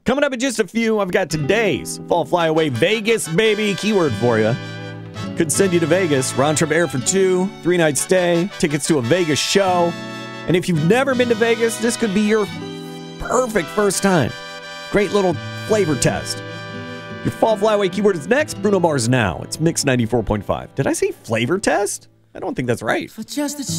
Coming up in just a few, I've got today's Fall Flyaway Vegas, baby, keyword for you. Could send you to Vegas. Round trip air for 2, 3-night stay, tickets to a Vegas show. And if you've never been to Vegas, this could be your perfect first time. Great little flavor test. Your Fall Flyaway keyword is next. Bruno Mars Now. It's Mix 94.5. Did I say flavor test? I don't think that's right. For just a